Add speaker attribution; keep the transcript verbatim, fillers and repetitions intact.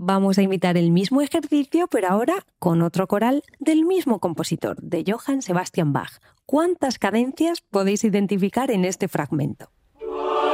Speaker 1: vamos a imitar el mismo ejercicio, pero ahora con otro coral del mismo compositor, de Johann Sebastian Bach. ¿Cuántas cadencias podéis identificar en este fragmento?